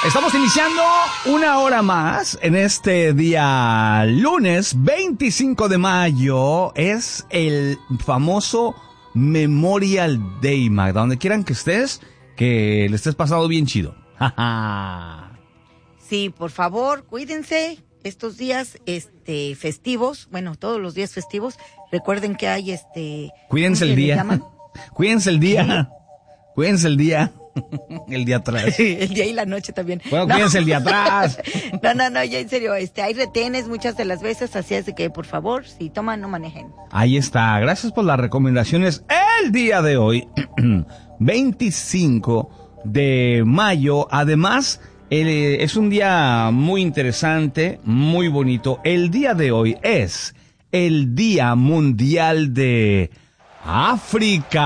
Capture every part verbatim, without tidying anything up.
Estamos iniciando una hora más en este día lunes veinticinco de mayo. Es el famoso Memorial Day, Magda. Donde quieran que estés, que le estés pasando bien chido. Sí, por favor, cuídense estos días este festivos. Bueno, todos los días festivos. Recuerden que hay este... Cuídense el día. Cuídense el día. Cuídense el día. El día atrás. El día y la noche también. Bueno, no. Cuídense el día atrás. No, no, no, ya en serio, este, hay retenes muchas de las veces, así es de que, por favor, si toman, no manejen. Ahí está, gracias por las recomendaciones. El día de hoy, veinticinco de mayo, además, el, es un día muy interesante, muy bonito. El día de hoy es el Día Mundial de África.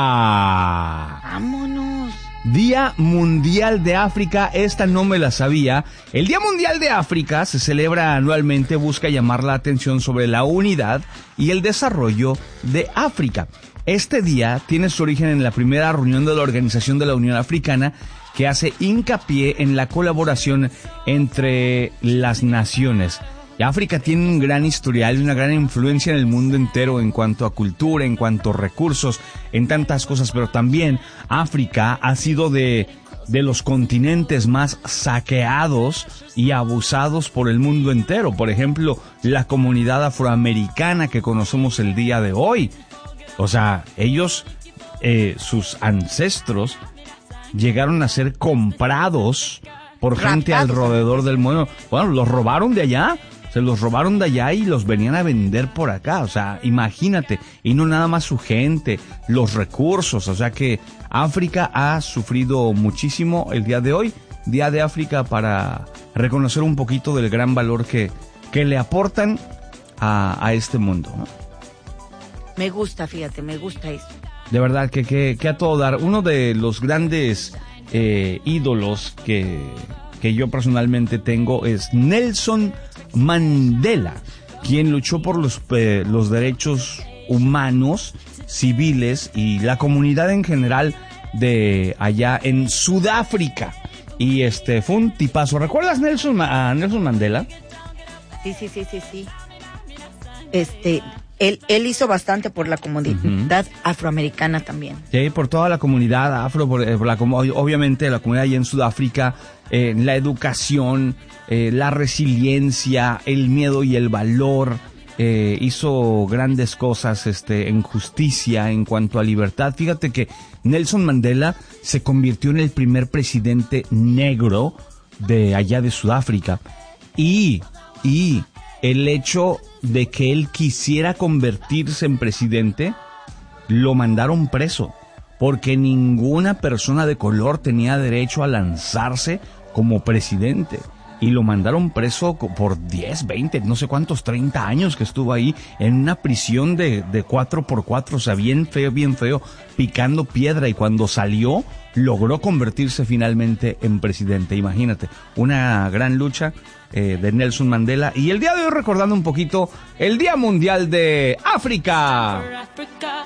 ¡Vámonos! Día Mundial de África, esta no me la sabía. El Día Mundial de África se celebra anualmente, busca llamar la atención sobre la unidad y el desarrollo de África. Este día tiene su origen en la primera reunión de la Organización de la Unión Africana, que hace hincapié en la colaboración entre las naciones. Y África tiene un gran historial y una gran influencia en el mundo entero en cuanto a cultura, en cuanto a recursos, en tantas cosas, pero también África ha sido de, de los continentes más saqueados y abusados por el mundo entero. Por ejemplo, la comunidad afroamericana que conocemos el día de hoy. O sea, ellos, eh, sus ancestros, llegaron a ser comprados por gente alrededor del mundo. Bueno, los robaron de allá. Se los robaron de allá y los venían a vender por acá. O sea, imagínate. Y no nada más su gente, los recursos. O sea que África ha sufrido muchísimo el día de hoy. Día de África, para reconocer un poquito del gran valor que, que le aportan a, a este mundo, ¿no? Me gusta, fíjate, me gusta eso. De verdad que, que, que a todo dar. Uno de los grandes eh, ídolos que, que yo personalmente tengo es Nelson Mandela, quien luchó por los, eh, los derechos humanos, civiles y la comunidad en general de allá en Sudáfrica. Y este fue un tipazo. ¿Recuerdas Nelson, a Nelson Mandela? Sí, sí, sí, sí, sí. Este, él, él hizo bastante por la comunidad uh-huh. afroamericana también. Sí, por toda la comunidad afro, por, por la, obviamente la comunidad allá en Sudáfrica, eh, la educación, eh, la resiliencia, el miedo y el valor. Eh, hizo grandes cosas este, en justicia, en cuanto a libertad. Fíjate que Nelson Mandela se convirtió en el primer presidente negro de allá de Sudáfrica. Y, y el hecho de que él quisiera convertirse en presidente, lo mandaron preso, porque ninguna persona de color tenía derecho a lanzarse como presidente. Y lo mandaron preso por diez, veinte, no sé cuántos, treinta años que estuvo ahí en una prisión de, de cuatro por cuatro, o sea, bien feo, bien feo, picando piedra. Y cuando salió, logró convertirse finalmente en presidente. Imagínate, una gran lucha eh, de Nelson Mandela. Y el día de hoy recordando un poquito el Día Mundial de África.